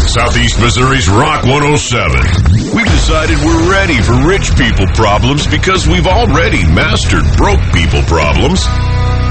Southeast Missouri's Rock 107. We've decided we're ready for rich people problems because we've already mastered broke people problems.